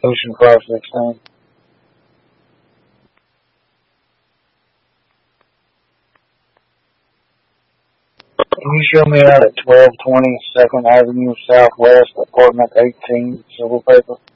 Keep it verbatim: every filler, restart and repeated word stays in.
Ocean Cross sixteen. Can you show me out at twelve twenty second Avenue Southwest, apartment eighteen, Silver Paper?